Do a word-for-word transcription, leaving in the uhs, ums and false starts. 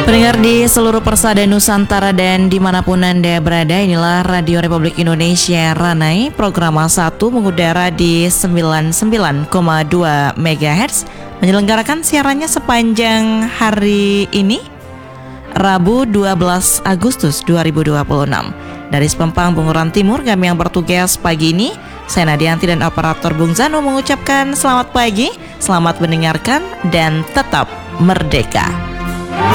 Pendengar di seluruh persada Nusantara dan dimanapun Anda berada, inilah Radio Republik Indonesia Ranai, program satu mengudara di sembilan puluh sembilan koma dua megahertz, menyelenggarakan siarannya sepanjang hari ini, Rabu dua belas Agustus dua ribu dua puluh enam. Dari Sepempang Bunguran Timur, kami yang bertugas pagi ini, saya Nadianti dan operator Bung Zano mengucapkan selamat pagi, selamat mendengarkan, dan tetap merdeka.